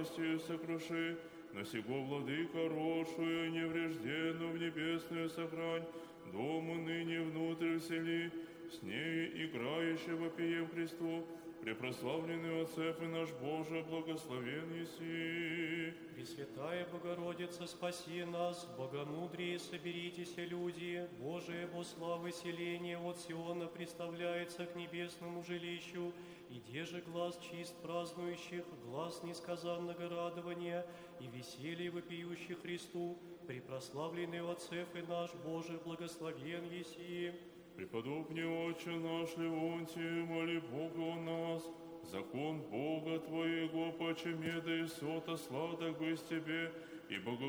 властью сокруши, но сего владыка рошую неврежденную в небесную сохрань, дому ныне внутрь всели, с нею играющего пием Христу, препрославленный Отцев и наш Боже, благословен еси. Пресвятая Богородица, спаси нас, богомудрие соберитесь, люди, Божие во славы селение от Сиона представляется к небесному жилищу, и де же глаз чист празднующих, глаз несказанного радования и веселье вопиющих Христу, препрославленный Отцев и наш Боже, благословен еси. Преподобный Отче наш Леонтий, моли Бога о нас, закон Бога Твоего, почемеда и сота сладок бы с Тебе, и Богу